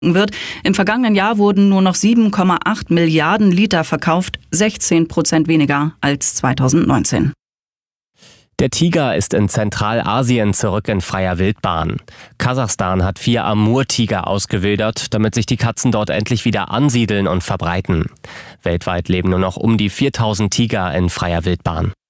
wird. Im vergangenen Jahr wurden nur noch 7,8 Milliarden Liter verkauft, 16% weniger als 2019. Der Tiger ist in Zentralasien zurück in freier Wildbahn. Kasachstan hat 4 Amur-Tiger ausgewildert, damit sich die Katzen dort endlich wieder ansiedeln und verbreiten. Weltweit leben nur noch um die 4000 Tiger in freier Wildbahn.